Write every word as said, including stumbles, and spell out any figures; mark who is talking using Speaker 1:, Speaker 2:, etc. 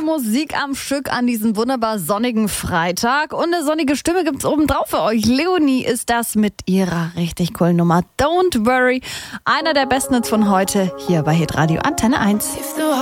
Speaker 1: Musik am Stück an diesem wunderbar sonnigen Freitag. Und eine sonnige Stimme gibt's obendrauf für euch. Leonie ist das mit ihrer richtig coolen Nummer Don't Worry. Einer der besten Hits von heute hier bei Hitradio Antenne eins.